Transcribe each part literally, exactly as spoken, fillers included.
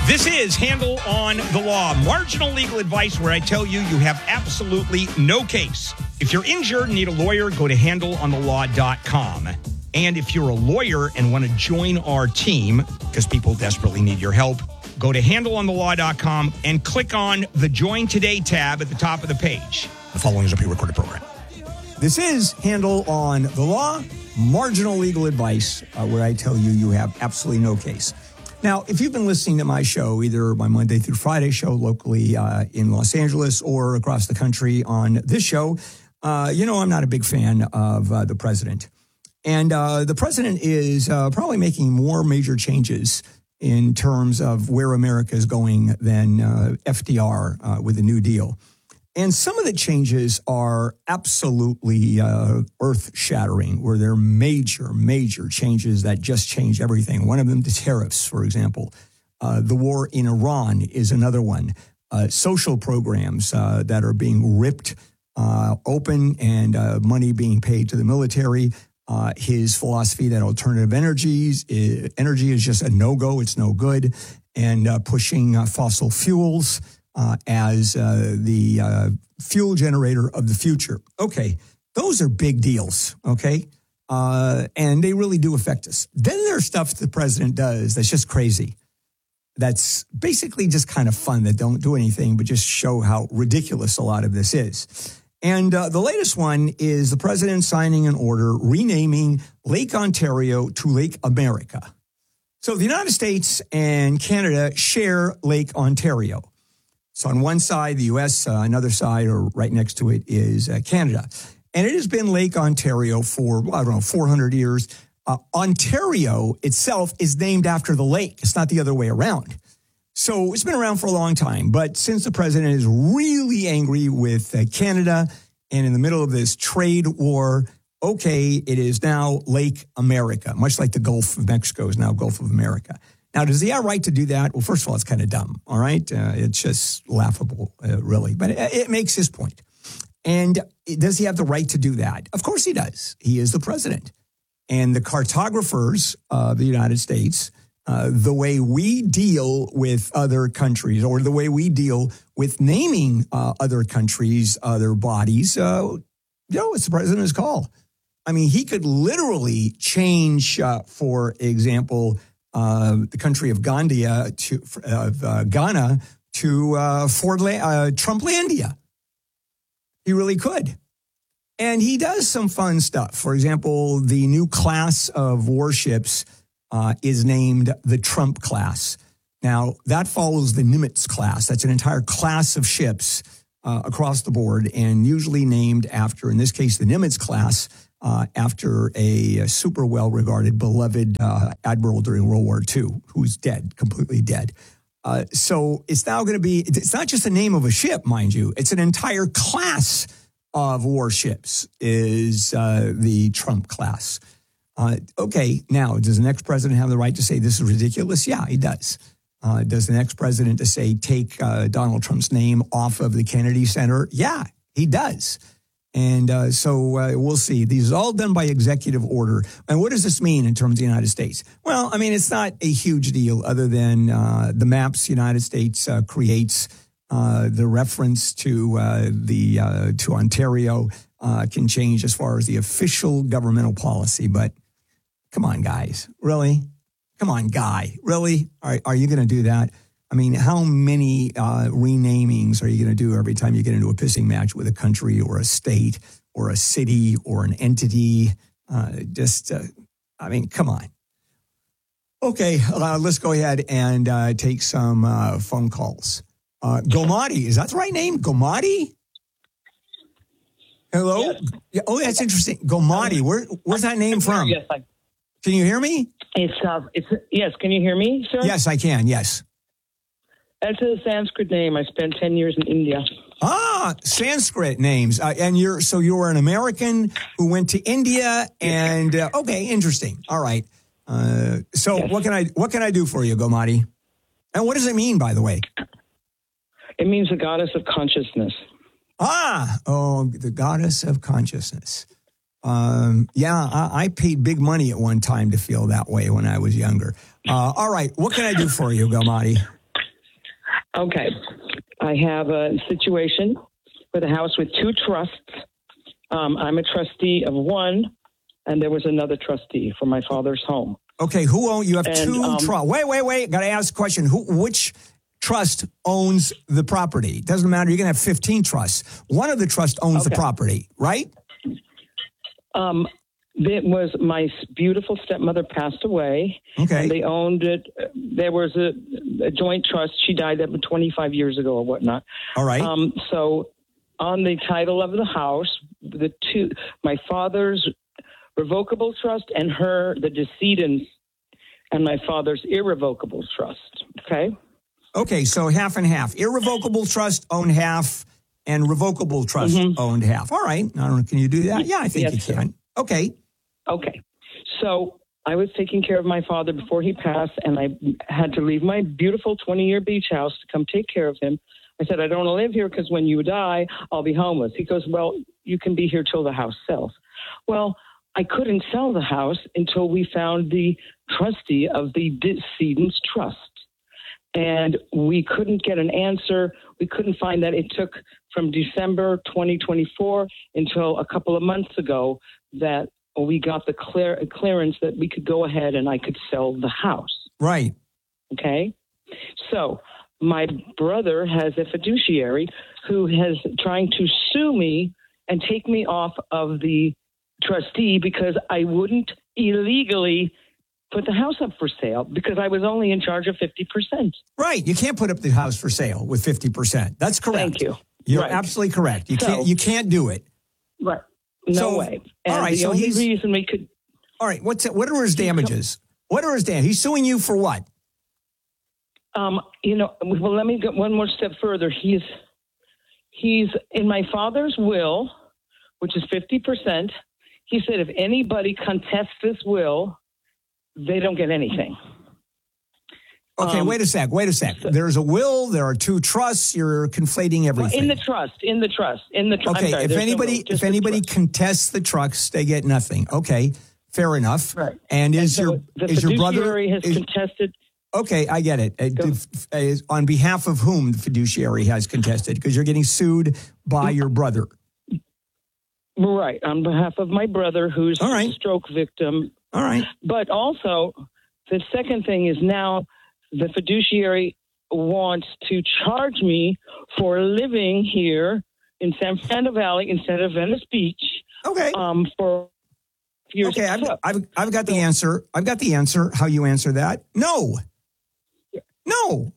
This is Handle on the Law, marginal legal advice where I tell you you have absolutely no case. If you're injured and need a lawyer, go to handle on the law dot com. And if you're a lawyer and want to join our team, because people desperately need your help, go to handle on the law dot com and click on the Join Today tab at the top of the page. The following is a pre-recorded program. This is Handle on the Law, marginal legal advice uh, where I tell you you have absolutely no case. Now, if you've been listening to my show, either my Monday through Friday show locally uh, in Los Angeles or across the country on this show, uh, you know I'm not a big fan of uh, the president. And uh, the president is uh, probably making more major changes in terms of where America is going than uh, F D R uh, with the New Deal. And some of the changes are absolutely uh, earth-shattering, where they're major, major changes that just change everything. One of them, the tariffs, for example. Uh, the war in Iran is another one. Uh, social programs uh, that are being ripped uh, open and uh, money being paid to the military. Uh, his philosophy that alternative energies, uh, energy is just a no-go, it's no good, and uh, pushing uh, fossil fuels Uh, as uh, the uh, fuel generator of the future. Okay, those are big deals, okay? Uh, and they really do affect us. Then there's stuff the president does that's just crazy. That's basically just kind of fun, that don't do anything but just show how ridiculous a lot of this is. And uh, the latest one is the president signing an order renaming Lake Ontario to Lake America. So the United States and Canada share Lake Ontario. So on one side, the U S, uh, another side, or right next to it, is uh, Canada. And it has been Lake Ontario for, well, I don't know, four hundred years. Uh, Ontario itself is named after the lake. It's not the other way around. So it's been around for a long time. But since the president is really angry with uh, Canada and in the middle of this trade war, okay, it is now Lake America, much like the Gulf of Mexico is now Gulf of America. Now, does he have a right to do that? Well, first of all, it's kind of dumb, all right? Uh, it's just laughable, uh, really. But it, it makes his point. And does he have the right to do that? Of course he does. He is the president. And the cartographers of the United States, uh, the way we deal with other countries, or the way we deal with naming uh, other countries, other bodies, uh, you know, it's the president's call. I mean, he could literally change, uh, for example, Uh, the country of Gandia to of uh, Ghana to uh, Fordla- uh, Trumplandia. He really could, and he does some fun stuff. For example, the new class of warships uh, is named the Trump class. Now that follows the Nimitz class. That's an entire class of ships uh, across the board, and usually named after, in this case, the Nimitz class. Uh, after a, a super well-regarded, beloved uh, admiral during World War Two, who's dead, completely dead. Uh, so it's now going to be, it's not just the name of a ship, mind you. It's an entire class of warships is uh, the Trump class. Uh, okay, now, does the next president have the right to say this is ridiculous? Yeah, he does. Uh, does the next president to say take uh, Donald Trump's name off of the Kennedy Center? Yeah, he does. And uh, so uh, we'll see. These are all done by executive order. And what does this mean in terms of the United States? Well, I mean, it's not a huge deal other than uh, the maps the United States uh, creates, uh, the reference to uh, the uh, to Ontario uh, can change as far as the official governmental policy. But come on, guys, really? Come on, guy, really? Are, are you going to do that? I mean, how many uh, renamings are you going to do every time you get into a pissing match with a country or a state or a city or an entity? Uh, just, uh, I mean, come on. Okay, uh, let's go ahead and uh, take some uh, phone calls. Uh, Gomati, is that the right name? Gomati? Hello? Yes. Yeah, oh, that's interesting. Gomati, where, where's that name from? Yes, I, Can you hear me? it's, uh, it's, yes, can you hear me, sir? Yes, I can, yes. That's a Sanskrit name. I spent ten years in India. Ah, Sanskrit names. Uh, and you're, so you were an American who went to India and, uh, okay, interesting. All right. Uh, so yes. what can I, what can I do for you, Gomati? And what does it mean, by the way? It means the goddess of consciousness. Ah, oh, the goddess of consciousness. Um, yeah, I, I paid big money at one time to feel that way when I was younger. Uh, all right. What can I do for you, Gomati? Okay. I have a situation with a house with two trusts. Um, I'm a trustee of one, and there was another trustee for my father's home. Okay, who own? You have And, two um, trusts. Wait, wait, wait. Got to ask a question. Who? Which trust owns the property? It doesn't matter. You're going to have fifteen trusts. One of the trusts owns the Okay. property, right? Um, it was my beautiful stepmother passed away. Okay. And they owned it. There was a, a joint trust. She died about twenty-five years ago or whatnot. All right. Um, so on the title of the house, the two, my father's revocable trust and her, the decedent's, and my father's irrevocable trust. Okay. Okay, so half and half. Irrevocable trust owned half, and revocable trust Mhm. owned half. All right. I don't know. Can you do that? Yeah, I think Yes, you sir. can. Okay. Okay. So I was taking care of my father before he passed, and I had to leave my beautiful twenty-year beach house to come take care of him. I said, I don't want to live here because when you die, I'll be homeless. He goes, well, you can be here till the house sells. Well, I couldn't sell the house until we found the trustee of the decedent's trust. And we couldn't get an answer. We couldn't find that. It took from December twenty twenty-four until a couple of months ago that we got the clear, clearance that we could go ahead and I could sell the house. Right. Okay. So my brother has a fiduciary who has trying to sue me and take me off of the trustee because I wouldn't illegally put the house up for sale because I was only in charge of fifty percent. Right. You can't put up the house for sale with fifty percent. That's correct. Thank you. You're Right. absolutely correct. You So- can't you can't do it. Right. No So, way. And all right, the so only he's- reason we could, All right. What's it, what are his damages? What are his damages? He's suing you for what? um, you know, well, let me go one more step further. He's, he's in my father's will, which is fifty percent. He said if anybody contests this will, they don't get anything. Okay, Um, wait a sec. Wait a sec. There's a will. There are two trusts. You're conflating Well, everything. in the trust, in the trust, in the trust. okay, if anybody if anybody contests the trucks, they get nothing. Okay, fair enough. Right. And is so your the is your brother? fiduciary has is- contested. okay, I get it. Uh, Go. dif- uh, is- on behalf of whom the fiduciary has contested? Because you're getting sued by your brother. Right, on behalf of my brother, who's All right. a stroke victim. All right. But also, the second thing is now the fiduciary wants to charge me for living here in San Fernando Valley instead of Venice Beach Okay. um, for years. Okay, I've, I've, I've got the answer. I've got the answer. How you answer that? No. No.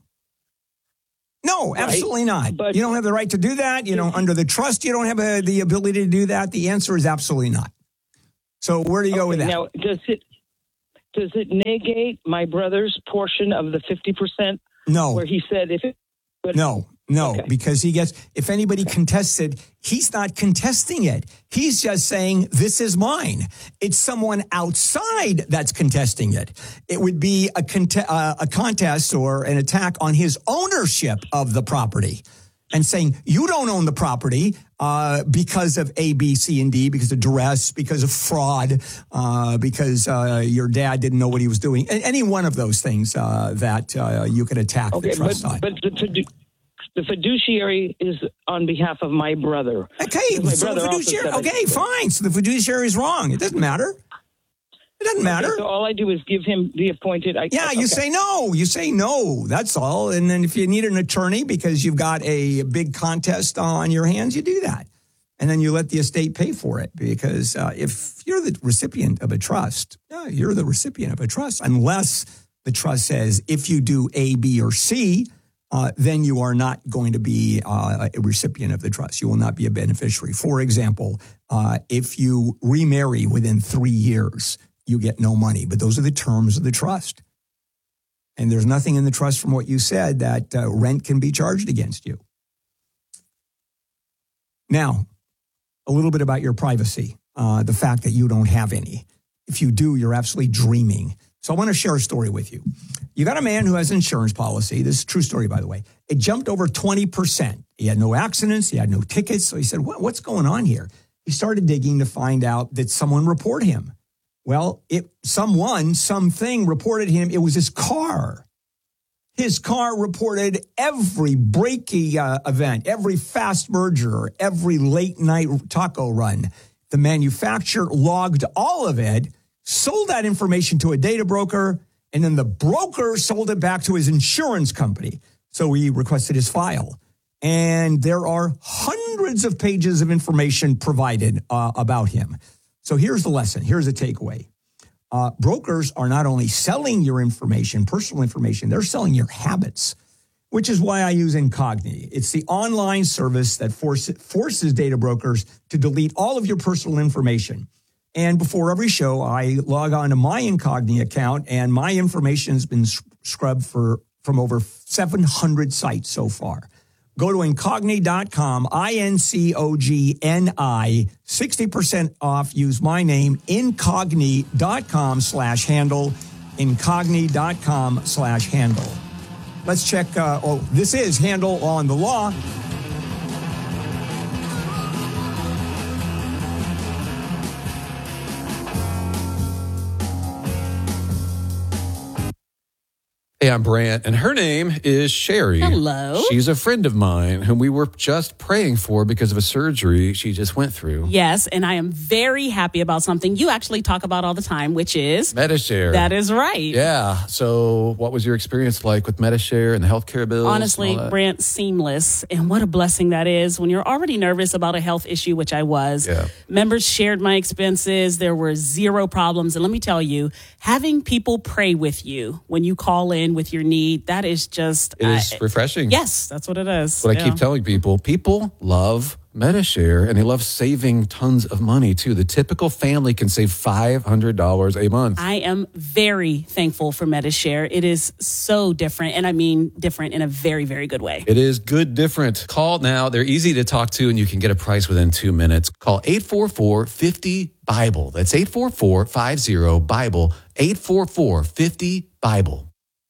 No, absolutely not. but- you don't have the right to do that. You know, under the trust, you don't have uh the ability to do that. The answer is absolutely not. So where do you go with that? Now, does it does it negate my brother's portion of the fifty percent no. where he said if it would, No, no, Okay. because he gets, if anybody contests it, he's not contesting it. He's just saying, this is mine. It's someone outside that's contesting it. It would be a, cont- uh, a contest or an attack on his ownership of the property and saying, you don't own the property uh, because of A, B, C, and D, because of duress, because of fraud, uh, because uh, your dad didn't know what he was doing. A- Any one of those things uh, that uh, you could attack Okay, the trust but, on. but the, fidu- the fiduciary is on behalf of my brother. Okay, Because my so the brother also fiduciary. said I Okay, could. fine. So the fiduciary is wrong. It doesn't matter. It doesn't matter. Okay, so all I do is give him the appointed. I, Yeah, you okay. say no. You say no. That's all. And then if you need an attorney because you've got a big contest on your hands, you do that. And then you let the estate pay for it because uh, if you're the recipient of a trust, yeah, you're the recipient of a trust unless the trust says if you do A, B, or C, uh, then you are not going to be uh, a recipient of the trust. You will not be a beneficiary. For example, uh, if you remarry within three years, you get no money. But those are the terms of the trust. And there's nothing in the trust from what you said that uh, rent can be charged against you. Now, a little bit about your privacy, uh, the fact that you don't have any. If you do, you're absolutely dreaming. So I want to share a story with you. You got a man who has an insurance policy. This is a true story, by the way. It jumped over twenty percent. He had no accidents. He had no tickets. So he said, what, what's going on here? He started digging to find out that someone reported him. Well, it, someone, something reported him. It was his car. His car reported every breaking uh, event, every fast merger, every late night taco run. The manufacturer logged all of it, sold that information to a data broker, and then the broker sold it back to his insurance company. So he requested his file. And there are hundreds of pages of information provided uh, about him. So here's the lesson. Here's the takeaway. Uh, brokers are not only selling your information, personal information, they're selling your habits, which is why I use Incogni. It's the online service that force, forces data brokers to delete all of your personal information. And before every show, I log on to my Incogni account, and my information has been scrubbed for from over seven hundred sites so far. Go to Incogni dot com, I N C O G N I, sixty percent off. Use my name, Incogni dot com slash handle, Incogni dot com slash handle. Let's check. Uh, oh, this is Handle on the Law. Hey, I'm Brant, and her name is Sherry. Hello. She's a friend of mine whom we were just praying for because of a surgery she just went through. Yes, and I am very happy about something you actually talk about all the time, which is Medi-Share. That is right. Yeah. So what was your experience like with Medi-Share and the healthcare bills? Honestly, Brant, seamless. And what a blessing that is when you're already nervous about a health issue, which I was. Yeah. Members shared my expenses. There were zero problems. And let me tell you, having people pray with you when you call in with your need, that is just... It is uh, refreshing. Yes, that's what it is. What yeah. I keep telling people, people love Medi-Share, and they love saving tons of money, too. The typical family can save five hundred dollars a month. I am very thankful for Medi-Share. It is so different, and I mean different in a very, very good way. It is good different. Call now. They're easy to talk to, and you can get a price within two minutes. Call eight four four, five zero, BIBLE. That's eight four four, five zero, BIBLE, eight four four, five zero, BIBLE.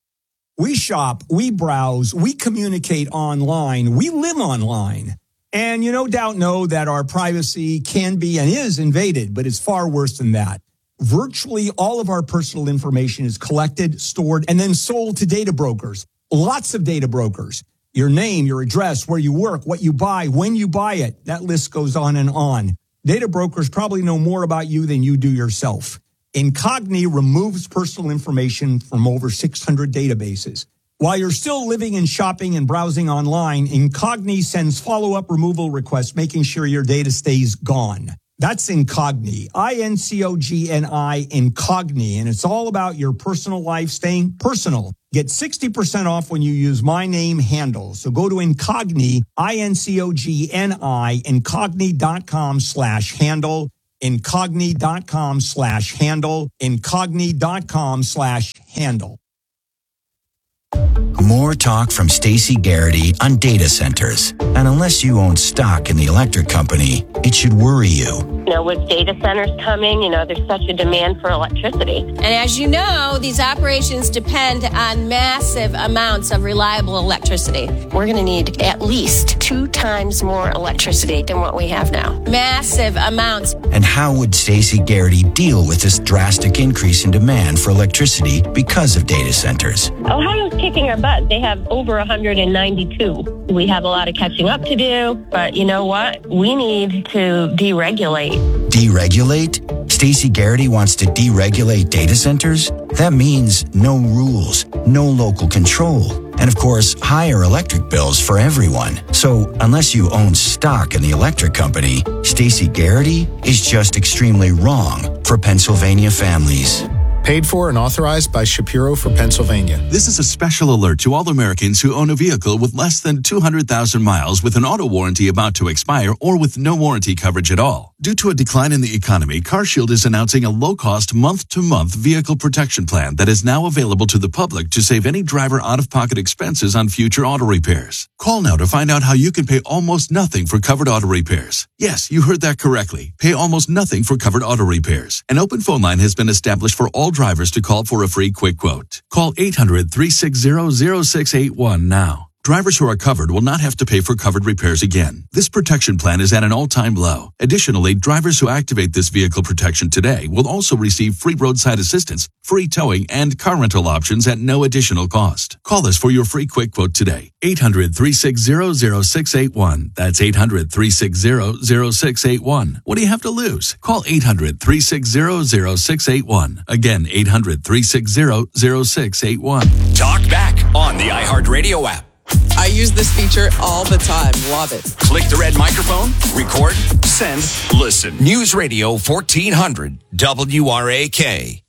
We shop, we browse, we communicate online, we live online. And you no doubt know that our privacy can be and is invaded, but it's far worse than that. Virtually all of our personal information is collected, stored, and then sold to data brokers. Lots of data brokers. Your name, your address, where you work, what you buy, when you buy it. That list goes on and on. Data brokers probably know more about you than you do yourself. Incogni removes personal information from over six hundred databases. While you're still living and shopping and browsing online, Incogni sends follow-up removal requests, making sure your data stays gone. That's Incogni, I N C O G N I, Incogni, and it's all about your personal life staying personal. Get sixty percent off when you use my name handle. So go to Incogni, I N C O G N I, Incogni dot com slash handle. Incogni dot com slash handle, Incogni dot com slash handle. More talk from Stacey Garrity on data centers. And unless you own stock in the electric company, it should worry you. You know, with data centers coming, you know, there's such a demand for electricity. And as you know, these operations depend on massive amounts of reliable electricity. We're going to need at least two times more electricity than what we have now. Massive amounts. And how would Stacey Garrity deal with this drastic increase in demand for electricity because of data centers? Ohio's kicking our butt. They have over one hundred ninety-two. We have a lot of catching up to do, but you know what? We need to deregulate. Deregulate? Stacey Garrity wants to deregulate data centers? That means no rules, no local control, and of course, higher electric bills for everyone. So unless you own stock in the electric company, Stacey Garrity is just extremely wrong for Pennsylvania families. Paid for and authorized by Shapiro for Pennsylvania. This is a special alert to all Americans who own a vehicle with less than two hundred thousand miles with an auto warranty about to expire or with no warranty coverage at all. Due to a decline in the economy, CarShield is announcing a low-cost month-to-month vehicle protection plan that is now available to the public to save any driver out-of-pocket expenses on future auto repairs. Call now to find out how you can pay almost nothing for covered auto repairs. Yes, you heard that correctly. Pay almost nothing for covered auto repairs. An open phone line has been established for all drivers to call for a free quick quote. Call eight hundred, three six zero, zero six eight one now. Drivers who are covered will not have to pay for covered repairs again. This protection plan is at an all-time low. Additionally, drivers who activate this vehicle protection today will also receive free roadside assistance, free towing, and car rental options at no additional cost. Call us for your free quick quote today. eight hundred, three six zero, zero six eight one. That's eight hundred, three six zero, zero six eight one. What do you have to lose? Call eight hundred, three six zero, zero six eight one. Again, eight hundred, three six zero, zero six eight one. Talk back on the iHeartRadio app. I use this feature all the time. Love it. Click the red microphone, record, send, listen. News Radio fourteen hundred W R A K.